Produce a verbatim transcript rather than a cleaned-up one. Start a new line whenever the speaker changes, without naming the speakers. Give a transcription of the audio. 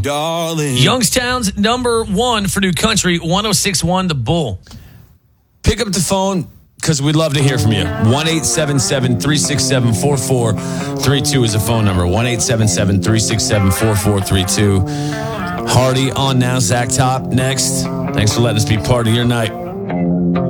darling.
Youngstown's number one for New Country, one oh six point one The Bull.
Pick up the phone because we'd love to hear from you. one eight seven seven, three six seven, four four three two is the phone number. one eight seven seven, three six seven, four four three two. Hardy on now. Zach Top next. Thanks for letting us be part of your night.